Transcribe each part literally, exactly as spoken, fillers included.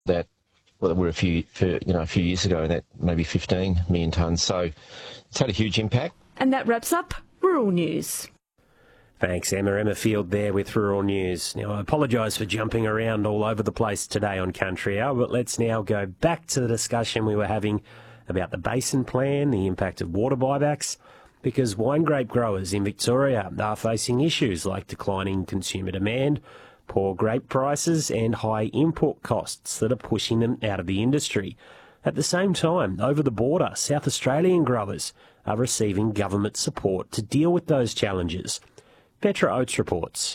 that well, we're a few, for, you know, a few years ago, that maybe fifteen million tonnes. So it's had a huge impact. And that wraps up Rural News. Thanks, Emma. Emma Field there with Rural News. Now, I apologise for jumping around all over the place today on Country Hour, but let's now go back to the discussion we were having about the Basin Plan, the impact of water buybacks, because wine grape growers in Victoria are facing issues like declining consumer demand, poor grape prices and high import costs that are pushing them out of the industry. At the same time, over the border, South Australian growers are receiving government support to deal with those challenges. Petra Oates reports.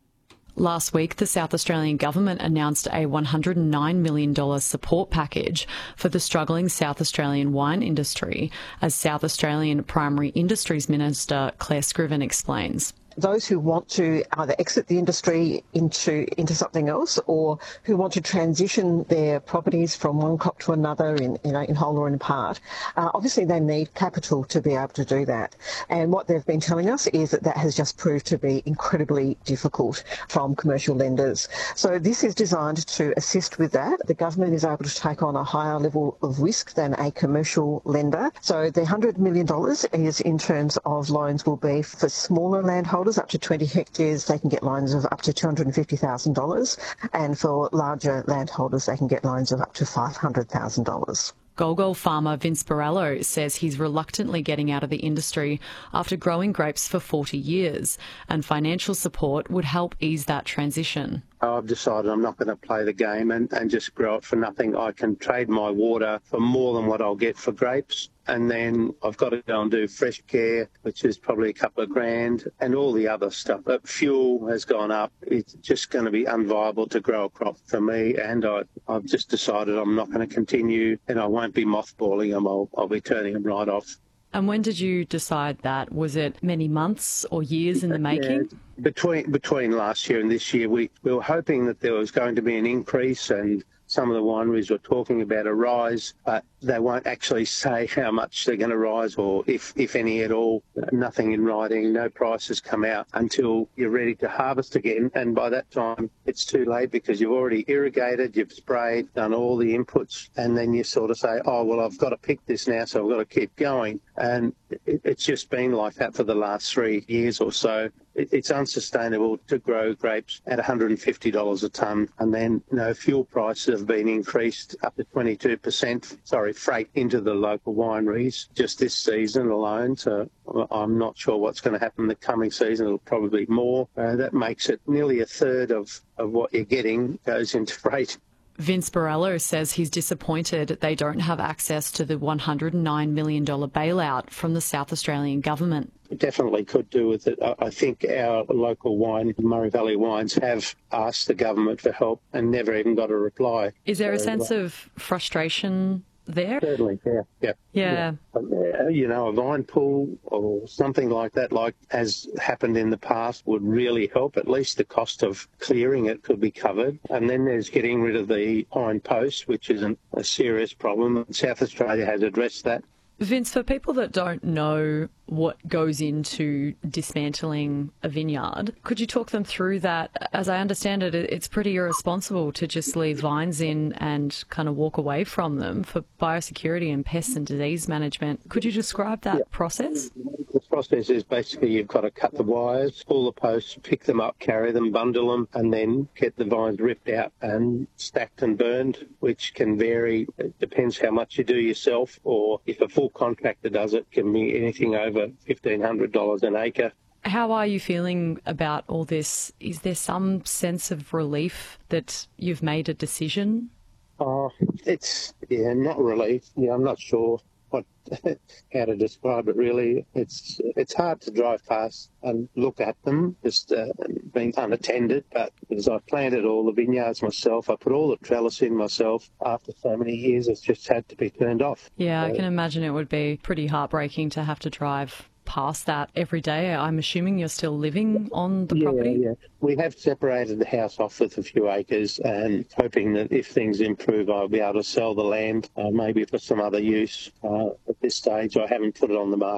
Last week, the South Australian Government announced a one hundred nine million dollars support package for the struggling South Australian wine industry, as South Australian Primary Industries Minister Claire Scriven explains. Those who want to either exit the industry into into something else, or who want to transition their properties from one crop to another in you know in whole or in part, uh, obviously they need capital to be able to do that. And what they've been telling us is that that has just proved to be incredibly difficult from commercial lenders. So this is designed to assist with that. The government is able to take on a higher level of risk than a commercial lender. So the one hundred million dollars is in terms of loans will be for smaller landholders. Up to twenty hectares, they can get loans of up to two hundred fifty thousand dollars, and for larger landholders, they can get loans of up to five hundred thousand dollars. Golgol farmer Vince Borrello says he's reluctantly getting out of the industry after growing grapes for forty years, and financial support would help ease that transition. I've decided I'm not going to play the game and, and just grow it for nothing. I can trade my water for more than what I'll get for grapes. And then I've got to go and do fresh care, which is probably a couple of grand, and all the other stuff. But fuel has gone up. It's just going to be unviable to grow a crop for me. And I, I've just decided I'm not going to continue, and I won't be mothballing them. I'll, I'll be turning them right off. And when did you decide that? Was it many months or years in the making? Yeah, between between last year and this year, we, we were hoping that there was going to be an increase, and some of the wineries were talking about a rise, but they won't actually say how much they're going to rise, or if, if any at all. Nothing in writing, no prices come out until you're ready to harvest again. And by that time, it's too late because you've already irrigated, you've sprayed, done all the inputs, and then you sort of say, oh, well, I've got to pick this now, so I've got to keep going. And it, it's just been like that for the last three years or so. It's unsustainable to grow grapes at one hundred fifty dollars a tonne, and then you know fuel prices have been increased up to twenty-two percent, sorry, freight into the local wineries just this season alone. So I'm not sure what's going to happen the coming season. It'll probably be more. Uh, that makes it nearly a third of, of what you're getting goes into freight. Vince Borrello says he's disappointed they don't have access to the one hundred nine million dollars bailout from the South Australian Government. Definitely could do with it. I think our local wine, Murray Valley Wines, have asked the government for help and never even got a reply. Is there a so, sense of frustration there? Certainly, yeah. Yeah. Yeah. yeah. You know, a vine pool or something like that, like has happened in the past, would really help. At least the cost of clearing it could be covered. And then there's getting rid of the pine post, which isn't a serious problem. South Australia has addressed that. Vince, for people that don't know what goes into dismantling a vineyard, could you talk them through that? As I understand it, it's pretty irresponsible to just leave vines in and kind of walk away from them for biosecurity and pest and disease management. Could you describe that yeah. process? The process is basically you've got to cut the wires, pull the posts, pick them up, carry them, bundle them, and then get the vines ripped out and stacked and burned, which can vary. It depends how much you do yourself, or if a full contractor does it, can be anything over fifteen hundred dollars an acre. How are you feeling about all this? Is there some sense of relief that you've made a decision? Oh, it's, yeah, not relief. Yeah, I'm not sure what how to describe it really. It's it's hard to drive past and look at them, just uh, being unattended, but because I planted all the vineyards myself, I put all the trellis in myself, after so many years it's just had to be turned off. Yeah, so, I can imagine it would be pretty heartbreaking to have to drive past that every day. I'm assuming you're still living on the yeah, property? Yeah, we have separated the house off with a few acres and hoping that if things improve I'll be able to sell the land, uh, maybe for some other use. Uh, at this stage I haven't put it on the market.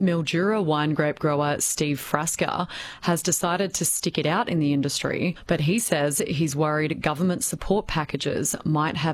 Mildura wine grape grower Steve Frasca has decided to stick it out in the industry, but he says he's worried government support packages might have